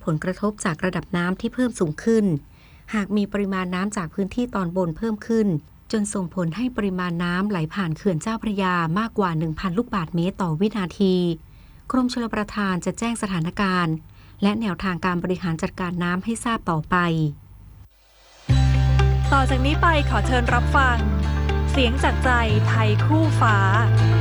ผลกระทบจากระดับน้ำที่เพิ่มสูงขึ้นหากมีปริมาณน้ำจากพื้นที่ตอนบนเพิ่มขึ้นจนส่งผลให้ปริมาณน้ำไหลผ่านเขื่อนเจ้าพระยามากกว่า 1,000 ลูกบาศก์เมตรต่อวินาทีกรมชลประทานจะแจ้งสถานการณ์และแนวทางการบริหารจัดการน้ำให้ทราบต่อไปต่อจากนี้ไปขอเชิญรับฟังเสียงจากใจไทยคู่ฟ้า